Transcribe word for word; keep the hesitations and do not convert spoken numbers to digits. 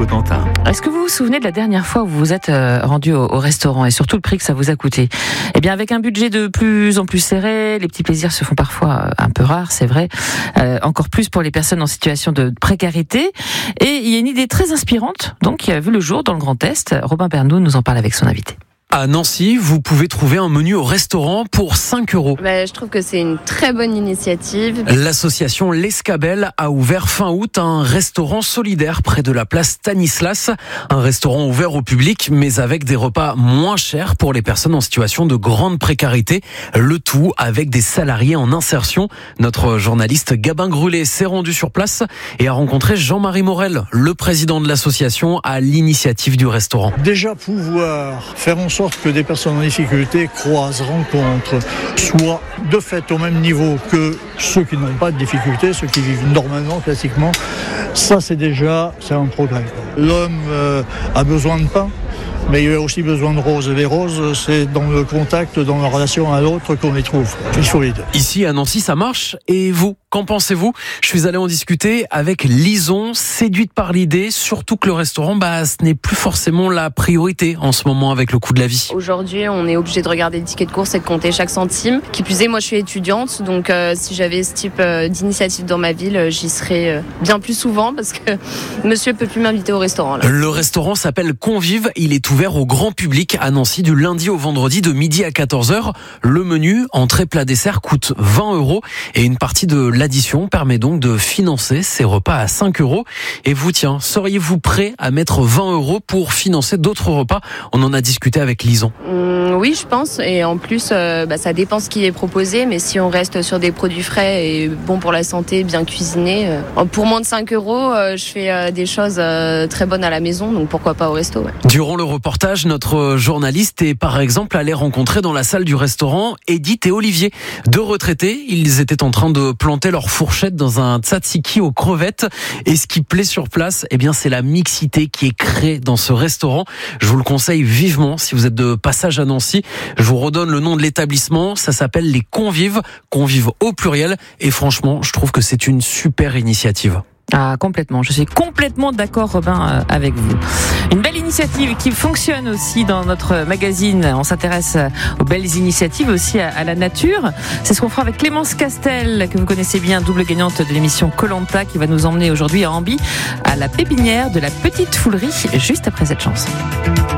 Cotentin. Est-ce que vous vous souvenez de la dernière fois où vous vous êtes rendu au, au restaurant et surtout le prix que ça vous a coûté ? Eh bien, avec un budget de plus en plus serré, les petits plaisirs se font parfois un peu rares, c'est vrai. Euh, encore plus pour les personnes en situation de précarité. Et il y a une idée très inspirante, donc qui a vu le jour dans le Grand Est. Robin Pernoud nous en parle avec son invité. À Nancy, vous pouvez trouver un menu au restaurant pour cinq euros. Bah, je trouve que c'est une très bonne initiative. L'association L'Escabelle a ouvert fin août un restaurant solidaire près de la place Stanislas. Un restaurant ouvert au public, mais avec des repas moins chers pour les personnes en situation de grande précarité. Le tout avec des salariés en insertion. Notre journaliste Gabin Grulé s'est rendu sur place et a rencontré Jean-Marie Morel, le président de l'association, à l'initiative du restaurant. Déjà pouvoir faire en sorte que des personnes en difficulté croisent, rencontrent, soient de fait au même niveau que ceux qui n'ont pas de difficulté, ceux qui vivent normalement, classiquement, ça c'est déjà c'est un progrès. L'homme euh, a besoin de pain, mais il a aussi besoin de roses. Et les roses, c'est dans le contact, dans la relation à l'autre qu'on les trouve. Il faut les deux. Ici à Nancy, ça marche. Et vous, qu'en pensez-vous ? Je suis allé en discuter avec Lison, séduite par l'idée, surtout que le restaurant, bah, ce n'est plus forcément la priorité en ce moment avec le coût de la vie. Aujourd'hui, on est obligé de regarder le ticket de course et de compter chaque centime. Qui plus est, moi je suis étudiante, donc euh, si j'avais ce type euh, d'initiative dans ma ville, j'y serais euh, bien plus souvent parce que monsieur peut plus m'inviter au restaurant. Là. Le restaurant s'appelle Convive, il est ouvert au grand public à Nancy du lundi au vendredi de midi à quatorze heures. Le menu, entrée, plat, dessert, coûte vingt euros et une partie de l'addition permet donc de financer ces repas à cinq euros. Et vous, tiens, seriez-vous prêt à mettre vingt euros pour financer d'autres repas ? On en a discuté avec Lison. Mmh, oui, je pense. Et en plus, euh, bah, ça dépend ce qui est proposé. Mais si on reste sur des produits frais et bons pour la santé, bien cuisinés, euh, pour moins de cinq euros, euh, je fais euh, des choses euh, très bonnes à la maison. Donc pourquoi pas au resto, ouais. Durant le reportage, notre journaliste est par exemple allé rencontrer dans la salle du restaurant Edith et Olivier. Deux retraités, ils étaient en train de planter leur fourchette dans un tzatziki aux crevettes. Et ce qui plaît sur place, eh bien, c'est la mixité qui est créée dans ce restaurant. Je vous le conseille vivement si vous êtes de passage à Nancy. Je vous redonne le nom de l'établissement. Ça s'appelle les Convives. Convives au pluriel. Et franchement, je trouve que c'est une super initiative. Ah, complètement. Je suis complètement d'accord, Robin, euh, avec vous. Une belle initiative qui fonctionne aussi dans notre magazine. On s'intéresse aux belles initiatives aussi à, à la nature. C'est ce qu'on fera avec Clémence Castel, que vous connaissez bien, double gagnante de l'émission Koh-Lanta, qui va nous emmener aujourd'hui à Amby, à la pépinière de la Petite Foulerie, juste après cette chanson.